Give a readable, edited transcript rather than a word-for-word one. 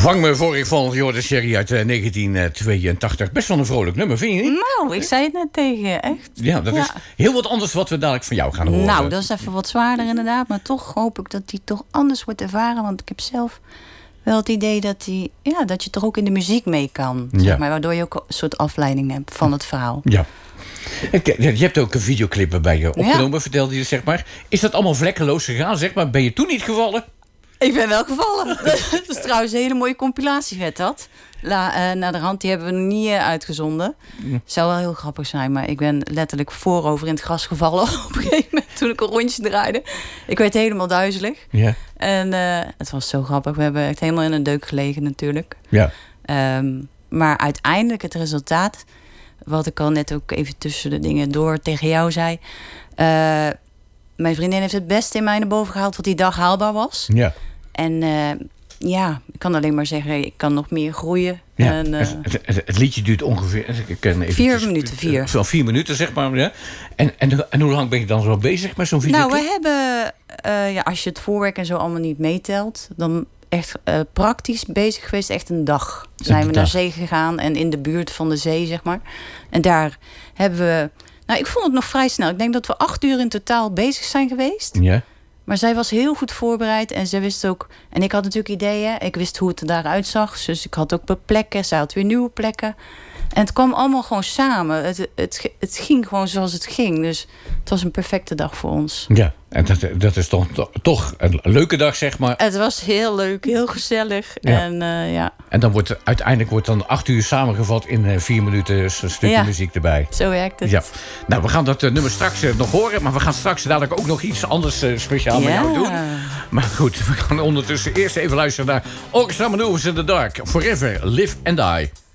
Vang me voor ik val, Jordan Sherry uit 1982. Best wel een vrolijk nummer, vind je niet? Nou, ik zei het net tegen, echt. Ja, dat is heel wat anders wat we dadelijk van jou gaan horen. Nou, dat is even wat zwaarder inderdaad. Maar toch hoop ik dat die toch anders wordt ervaren. Want ik heb zelf wel het idee dat je toch ook in de muziek mee kan. Zeg maar, waardoor je ook een soort afleiding hebt van het verhaal. Ja. Je hebt ook een videoclip bij je opgenomen, vertelde je, zeg maar. Is dat allemaal vlekkeloos gegaan, zeg maar? Ben je toen niet gevallen? Ik ben wel gevallen. Dat is trouwens een hele mooie compilatie, werd dat. Naar de hand, die hebben we nog niet uitgezonden. Zou wel heel grappig zijn, maar ik ben letterlijk voorover in het gras gevallen op een gegeven moment toen ik een rondje draaide. Ik werd helemaal duizelig. Ja. En het was zo grappig. We hebben echt helemaal in een deuk gelegen natuurlijk. Ja. Maar uiteindelijk het resultaat, wat ik al net ook even tussen de dingen door tegen jou zei. Mijn vriendin heeft het beste in mij naar boven gehaald wat die dag haalbaar was. Ja. En ik kan alleen maar zeggen, ik kan nog meer groeien. Ja, en, het liedje duurt ongeveer... 4 minuten. Zo'n 4 minuten, zeg maar. Ja. En hoe lang ben je dan zo bezig met zo'n video? Nou, we hebben, als je het voorwerk en zo allemaal niet meetelt, dan echt praktisch bezig geweest, echt een dag. Zijn we naar zee gegaan en in de buurt van de zee, zeg maar. En daar hebben we... Nou, ik vond het nog vrij snel. Ik denk dat we 8 uur in totaal bezig zijn geweest. Ja. Maar zij was heel goed voorbereid en ze wist ook... En ik had natuurlijk ideeën. Ik wist hoe het er daaruit zag. Dus ik had ook plekken. Zij had weer nieuwe plekken. En het kwam allemaal gewoon samen. Het ging gewoon zoals het ging. Dus het was een perfecte dag voor ons. Ja, en dat is toch een leuke dag, zeg maar. Het was heel leuk, heel gezellig. Ja. En dan uiteindelijk wordt dan 8 uur samengevat in 4 minuten een stukje muziek erbij. Zo werkt het. Ja. Nou, we gaan dat nummer straks nog horen. Maar we gaan straks dadelijk ook nog iets anders speciaal met jou doen. Maar goed, we gaan ondertussen eerst even luisteren naar Orchestra Manoeuvres in the Dark. Forever, Live and Die.